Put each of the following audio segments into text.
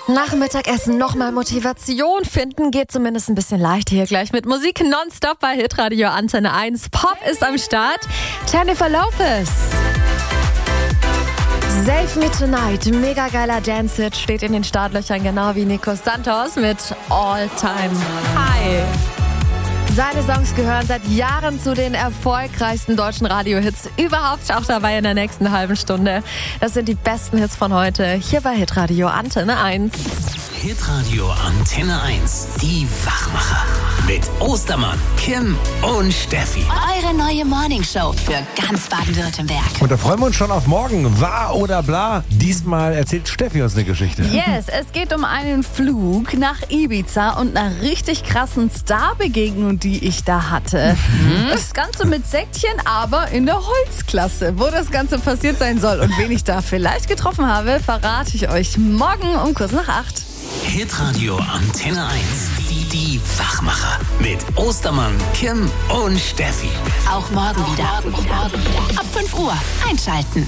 Nach Mittagessen nochmal Motivation finden geht zumindest ein bisschen leicht hier gleich mit Musik nonstop bei Hitradio Antenne 1. Pop ist am Start. Jennifer Lopez. Save Me Tonight, mega geiler Dance-Hit, steht in den Startlöchern, genau wie Nico Santos mit All Time High. Seine Songs gehören seit Jahren zu den erfolgreichsten deutschen Radiohits überhaupt, auch dabei in der nächsten halben Stunde. Das sind die besten Hits von heute, hier bei Hitradio Antenne 1. Hitradio Antenne 1, die Wachmacher. Mit Ostermann, Kim und Steffi. Eure neue Morningshow für ganz Baden-Württemberg. Und da freuen wir uns schon auf morgen. Wahr oder bla? Diesmal erzählt Steffi uns eine Geschichte. Yes, es geht um einen Flug nach Ibiza und einer richtig krassen Starbegegnung, die ich da hatte. Das Ganze mit Säckchen, aber in der Holzklasse. Wo das Ganze passiert sein soll und wen ich da vielleicht getroffen habe, verrate ich euch morgen um kurz nach 8. Hitradio Antenne 1, die Wachmacher. Mit Ostermann, Kim und Steffi. Auch morgen wieder. Ab 5 Uhr einschalten.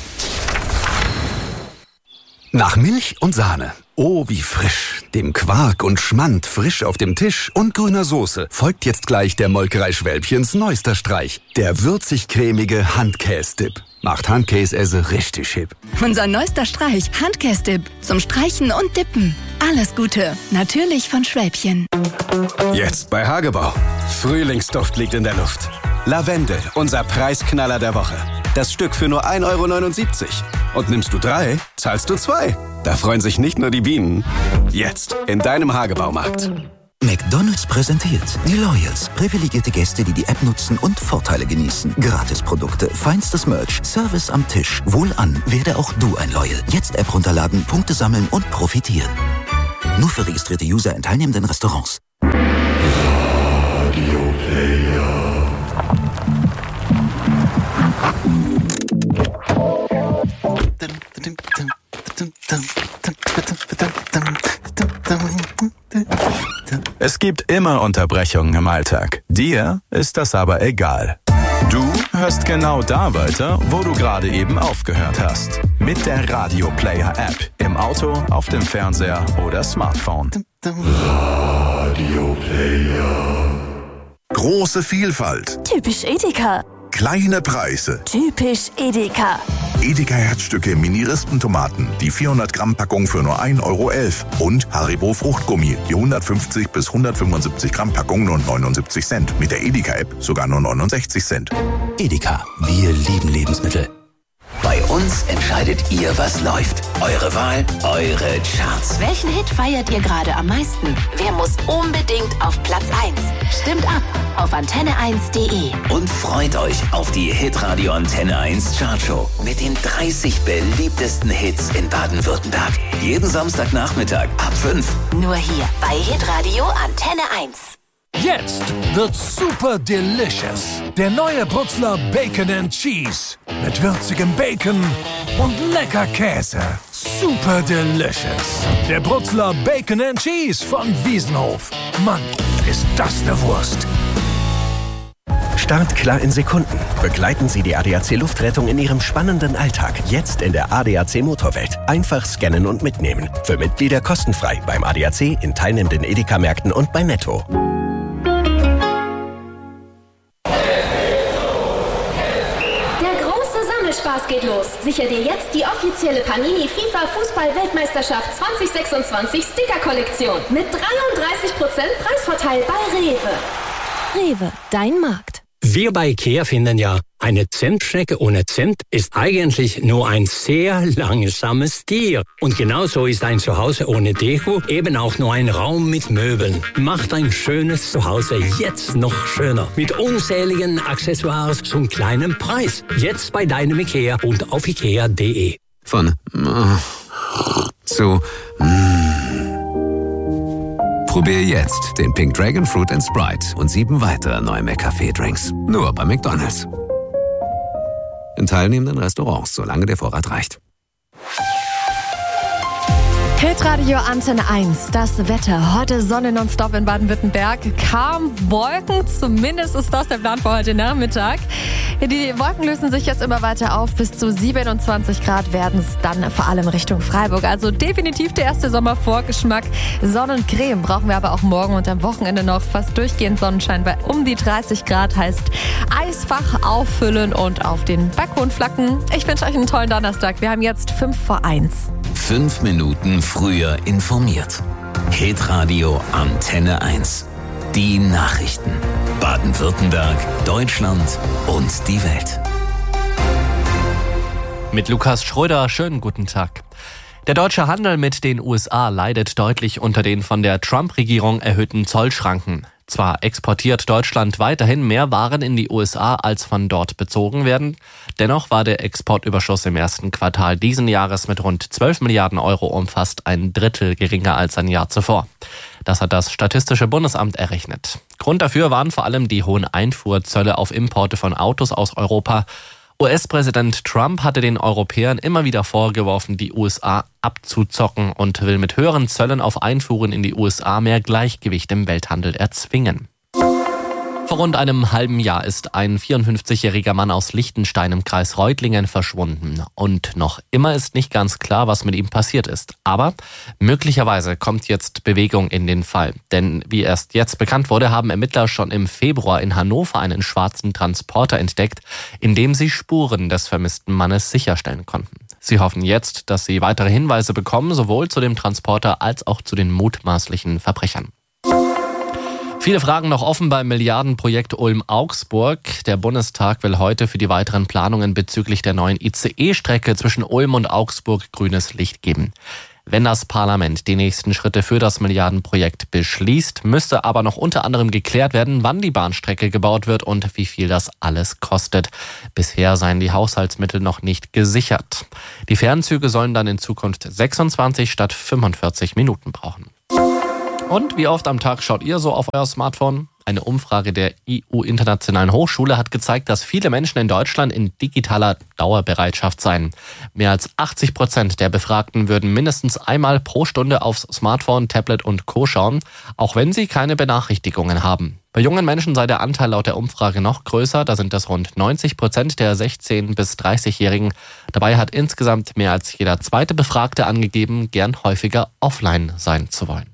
Nach Milch und Sahne. Oh, wie frisch. Dem Quark und Schmand frisch auf dem Tisch und grüner Soße folgt jetzt gleich der Molkerei Schwälbchens neuester Streich. Der würzig-cremige Handkäse-Dip. Macht Handkäse richtig hip. Unser neuester Streich, Handkäse-Dip. Zum Streichen und Dippen. Alles Gute. Natürlich von Schwälbchen. Jetzt bei Hagebau. Frühlingsduft liegt in der Luft. Lavendel, unser Preisknaller der Woche. Das Stück für nur 1,79 €. Und nimmst du 3, zahlst du 2. Da freuen sich nicht nur die Bienen. Jetzt in deinem Hagebaumarkt. McDonald's präsentiert die Loyals. Privilegierte Gäste, die die App nutzen und Vorteile genießen. Gratisprodukte, feinstes Merch, Service am Tisch. Wohlan, werde auch du ein Loyal. Jetzt App runterladen, Punkte sammeln und profitieren. Nur für registrierte User in teilnehmenden Restaurants. Radio Player. Es gibt immer Unterbrechungen im Alltag. Dir ist das aber egal. Du hörst genau da weiter, wo du gerade eben aufgehört hast. Mit der Radio Player App. Im Auto, auf dem Fernseher oder Smartphone. Radio Player. Große Vielfalt. Typisch Edeka. Kleine Preise. Typisch Edeka. Edeka Herzstücke Mini-Rispentomaten, die 400-Gramm-Packung für nur 1,11 € und Haribo Fruchtgummi, die 150 bis 175 Gramm Packung nur 79 Cent. Mit der Edeka-App sogar nur 69 Cent. Edeka, wir lieben Lebensmittel. Bei uns entscheidet ihr, was läuft. Eure Wahl, eure Charts. Welchen Hit feiert ihr gerade am meisten? Wer muss unbedingt auf Platz 1? Stimmt ab auf antenne1.de. Und freut euch auf die Hitradio Antenne 1 Chartshow mit den 30 beliebtesten Hits in Baden-Württemberg. Jeden Samstagnachmittag ab 5. Nur hier bei Hitradio Antenne 1. Jetzt wird's super delicious. Der neue Brutzler Bacon and Cheese. Mit würzigem Bacon und lecker Käse. Super delicious. Der Brutzler Bacon and Cheese von Wiesenhof. Mann, ist das eine Wurst. Startklar in Sekunden. Begleiten Sie die ADAC Luftrettung in Ihrem spannenden Alltag. Jetzt in der ADAC Motorwelt. Einfach scannen und mitnehmen. Für Mitglieder kostenfrei beim ADAC, in teilnehmenden Edeka-Märkten und bei Netto. Spaß geht los. Sicher dir jetzt die offizielle Panini FIFA Fußball-Weltmeisterschaft 2026 Sticker-Kollektion mit 33% Preisvorteil bei Rewe. Rewe, dein Markt. Wir bei IKEA finden ja, eine Zentschnecke ohne Cent ist eigentlich nur ein sehr langsames Tier. Und genauso ist ein Zuhause ohne Deko eben auch nur ein Raum mit Möbeln. Macht ein schönes Zuhause jetzt noch schöner. Mit unzähligen Accessoires zum kleinen Preis. Jetzt bei deinem IKEA und auf ikea.de. Von zu Probier jetzt den Pink Dragon Fruit & Sprite und 7 weitere neue McCafé-Drinks. Nur bei McDonald's. In teilnehmenden Restaurants, solange der Vorrat reicht. Hitradio Antenne 1, das Wetter. Heute Sonne nonstop in Baden-Württemberg. Kaum Wolken, zumindest ist das der Plan für heute Nachmittag. Die Wolken lösen sich jetzt immer weiter auf. Bis zu 27 Grad werden es dann vor allem Richtung Freiburg. Also definitiv der erste Sommervorgeschmack. Sonnencreme brauchen wir aber auch morgen und am Wochenende noch. Fast durchgehend Sonnenschein bei um die 30 Grad heißt Eisfach auffüllen und auf den Balkon flacken. Ich wünsche euch einen tollen Donnerstag. Wir haben jetzt 5:05. 5 Minuten früher informiert. Hitradio Antenne 1. Die Nachrichten. Baden-Württemberg, Deutschland und die Welt. Mit Lukas Schröder, schönen guten Tag. Der deutsche Handel mit den USA leidet deutlich unter den von der Trump-Regierung erhöhten Zollschranken. Zwar exportiert Deutschland weiterhin mehr Waren in die USA, als von dort bezogen werden. Dennoch war der Exportüberschuss im ersten Quartal diesen Jahres mit rund 12 Milliarden Euro um fast ein Drittel geringer als ein Jahr zuvor. Das hat das Statistische Bundesamt errechnet. Grund dafür waren vor allem die hohen Einfuhrzölle auf Importe von Autos aus Europa. US-Präsident Trump hatte den Europäern immer wieder vorgeworfen, die USA abzuzocken und will mit höheren Zöllen auf Einfuhren in die USA mehr Gleichgewicht im Welthandel erzwingen. Vor rund einem halben Jahr ist ein 54-jähriger Mann aus Liechtenstein im Kreis Reutlingen verschwunden. Und noch immer ist nicht ganz klar, was mit ihm passiert ist. Aber möglicherweise kommt jetzt Bewegung in den Fall. Denn wie erst jetzt bekannt wurde, haben Ermittler schon im Februar in Hannover einen schwarzen Transporter entdeckt, in dem sie Spuren des vermissten Mannes sicherstellen konnten. Sie hoffen jetzt, dass sie weitere Hinweise bekommen, sowohl zu dem Transporter als auch zu den mutmaßlichen Verbrechern. Viele Fragen noch offen beim Milliardenprojekt Ulm-Augsburg. Der Bundestag will heute für die weiteren Planungen bezüglich der neuen ICE-Strecke zwischen Ulm und Augsburg grünes Licht geben. Wenn das Parlament die nächsten Schritte für das Milliardenprojekt beschließt, müsste aber noch unter anderem geklärt werden, wann die Bahnstrecke gebaut wird und wie viel das alles kostet. Bisher seien die Haushaltsmittel noch nicht gesichert. Die Fernzüge sollen dann in Zukunft 26 statt 45 Minuten brauchen. Und wie oft am Tag schaut ihr so auf euer Smartphone? Eine Umfrage der EU-Internationalen Hochschule hat gezeigt, dass viele Menschen in Deutschland in digitaler Dauerbereitschaft seien. Mehr als 80% der Befragten würden mindestens einmal pro Stunde aufs Smartphone, Tablet und Co. schauen, auch wenn sie keine Benachrichtigungen haben. Bei jungen Menschen sei der Anteil laut der Umfrage noch größer, da sind es rund 90% der 16- bis 30-Jährigen. Dabei hat insgesamt mehr als jeder zweite Befragte angegeben, gern häufiger offline sein zu wollen.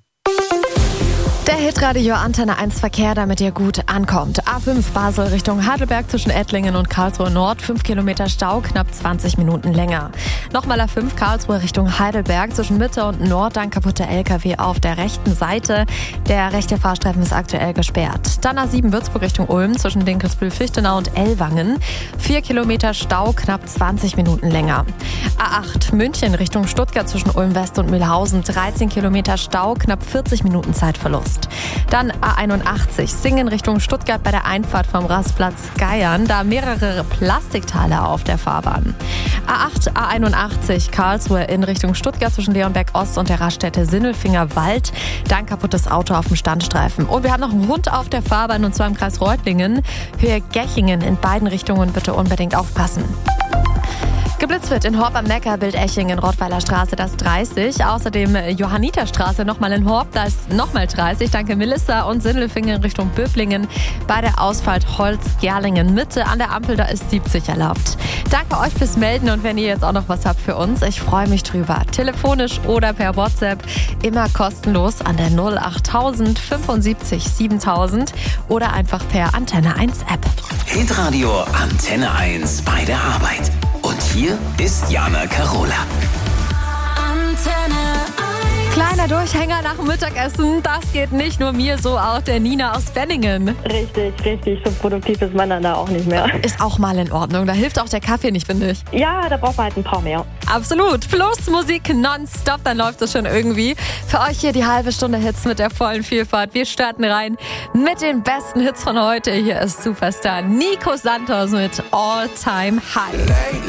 Der Hitradio Antenne 1 Verkehr, damit ihr gut ankommt. A5 Basel Richtung Heidelberg zwischen Ettlingen und Karlsruhe Nord. 5 Kilometer Stau, knapp 20 Minuten länger. Nochmal A5 Karlsruhe Richtung Heidelberg zwischen Mitte und Nord. Ein kaputter LKW auf der rechten Seite. Der rechte Fahrstreifen ist aktuell gesperrt. Dann A7 Würzburg Richtung Ulm zwischen Dinkelsbühl-Fichtenau und Ellwangen. 4 Kilometer Stau, knapp 20 Minuten länger. A8 München Richtung Stuttgart zwischen Ulm West und Mühlhausen. 13 Kilometer Stau, knapp 40 Minuten Zeitverlust. Dann A81 Singen Richtung Stuttgart bei der Einfahrt vom Rastplatz Geiern. Da mehrere Plastikteile auf der Fahrbahn. A8, A81 Karlsruhe in Richtung Stuttgart zwischen Leonberg Ost und der Raststätte Sinnelfinger Wald. Da ein kaputtes Auto auf dem Standstreifen. Und wir haben noch einen Hund auf der Fahrbahn und zwar im Kreis Reutlingen. Höhe Gechingen in beiden Richtungen, bitte unbedingt aufpassen. Geblitzt wird in Horb am Neckar, Bildechingen, Rottweiler Straße, das 30. Außerdem Johanniterstraße nochmal in Horb, da ist nochmal 30. Danke Melissa und Sindelfingen Richtung Böblingen. Bei der Ausfahrt Holz-Gerlingen Mitte an der Ampel, da ist 70 erlaubt. Danke euch fürs Melden und wenn ihr jetzt auch noch was habt für uns, ich freue mich drüber. Telefonisch oder per WhatsApp, immer kostenlos an der 08000 75 7000 oder einfach per Antenne 1 App. Hitradio Antenne 1 bei der Arbeit. Und hier ist Jana Karola. Antenne 1. Kleiner Durchhänger nach dem Mittagessen, das geht nicht nur mir so, auch der Nina aus Benningen. Richtig. So produktiv ist man dann da auch nicht mehr. Ist auch mal in Ordnung, da hilft auch der Kaffee nicht, finde ich. Ja, da braucht man halt ein paar mehr. Absolut. Plus Musik nonstop, dann läuft es schon irgendwie. Für euch hier die halbe Stunde Hits mit der vollen Vielfalt. Wir starten rein mit den besten Hits von heute. Hier ist Superstar Nico Santos mit All Time High.